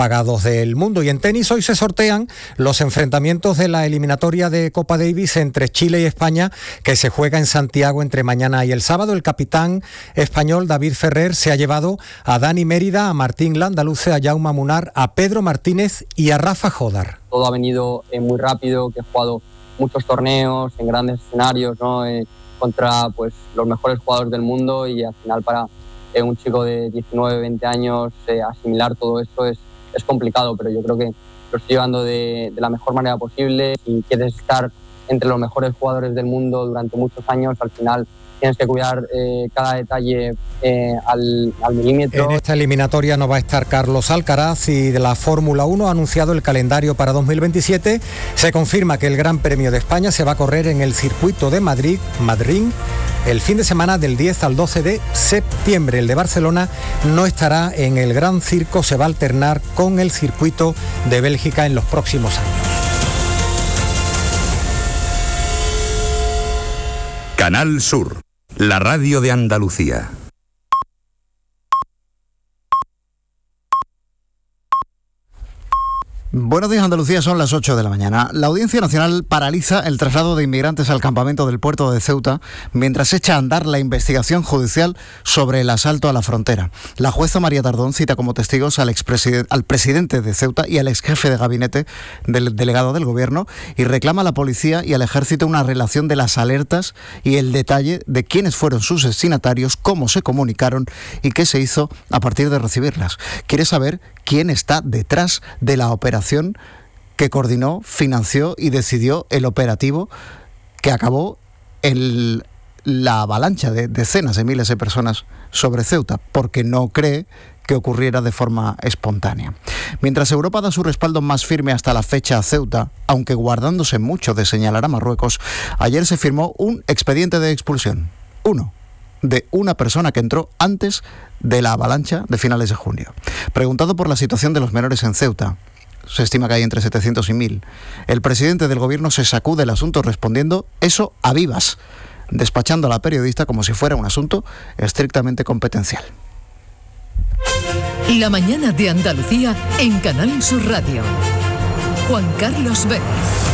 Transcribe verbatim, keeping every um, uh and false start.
pagados del mundo. Y en tenis hoy se sortean los enfrentamientos de la eliminatoria de Copa Davis entre Chile y España, que se juega en Santiago entre mañana y el sábado. El capitán español David Ferrer se ha llevado a Dani Mérida, a Martín Landaluce, a Jaume Munar, a Pedro Martínez y a Rafa Jodar. Todo ha venido eh, muy rápido, que he jugado muchos torneos en grandes escenarios, ¿no? Eh, contra pues los mejores jugadores del mundo, y al final para eh, un chico de diecinueve, veinte años eh, asimilar todo esto es, es complicado, pero yo creo que lo estoy llevando de, de la mejor manera posible. Si quieres estar entre los mejores jugadores del mundo durante muchos años, al final tienes que cuidar eh, cada detalle eh, al, al milímetro. En esta eliminatoria no va a estar Carlos Alcaraz, y de la Fórmula uno ha anunciado el calendario para dos mil veintisiete. Se confirma que el Gran Premio de España se va a correr en el circuito de Madrid, Madrid, el fin de semana del diez al doce de septiembre. El de Barcelona no estará en el Gran Circo, se va a alternar con el circuito de Bélgica en los próximos años. Canal Sur, la radio de Andalucía. Buenos días, Andalucía, son las ocho de la mañana. La Audiencia Nacional paraliza el traslado de inmigrantes al campamento del puerto de Ceuta mientras echa a andar la investigación judicial sobre el asalto a la frontera. La jueza María Tardón cita como testigos al, expresiden- al presidente de Ceuta y al exjefe de gabinete del delegado del gobierno, y reclama a la policía y al ejército una relación de las alertas y el detalle de quiénes fueron sus destinatarios, cómo se comunicaron y qué se hizo a partir de recibirlas. Quiere saber quién está detrás de la operación que coordinó, financió y decidió el operativo que acabó en la avalancha de decenas de miles de personas sobre Ceuta, porque no cree que ocurriera de forma espontánea. Mientras Europa da su respaldo más firme hasta la fecha a Ceuta, aunque guardándose mucho de señalar a Marruecos, ayer se firmó un expediente de expulsión. Uno. De una persona que entró antes de la avalancha de finales de junio. Preguntado por la situación de los menores en Ceuta, se estima que hay entre setecientos y mil, el presidente del gobierno se sacude el asunto respondiendo eso a vivas, despachando a la periodista como si fuera un asunto estrictamente competencial. La mañana de Andalucía en Canal Sur Radio. Juan Carlos Vélez.